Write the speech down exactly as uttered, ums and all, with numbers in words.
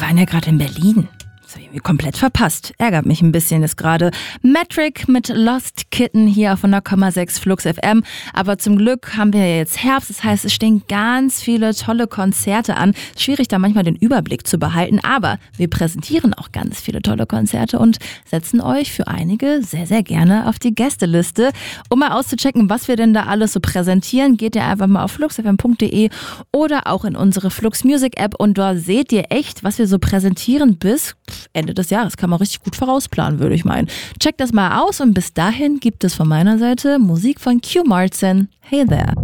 Die waren ja gerade in Berlin. Das habe ich irgendwie komplett verpasst. Ärgert mich ein bisschen jetzt gerade. Metric mit Lost Kitten hier auf hundert Komma sechs Flux F M. Aber zum Glück haben wir ja jetzt Herbst. Das heißt, es stehen ganz viele tolle Konzerte an. Schwierig, da manchmal den Überblick zu behalten. Aber wir präsentieren auch ganz viele tolle Konzerte und setzen euch für einige sehr, sehr gerne auf die Gästeliste. Um mal auszuchecken, was wir denn da alles so präsentieren, geht ihr einfach mal auf flux f m punkt d e oder auch in unsere Flux Music App. Und dort seht ihr echt, was wir so präsentieren bis Ende des Jahres. Kann man richtig gut vorausplanen, würde ich meinen. Checkt das mal aus und bis dahin gibt es von meiner Seite Musik von Q Martin. Hey there.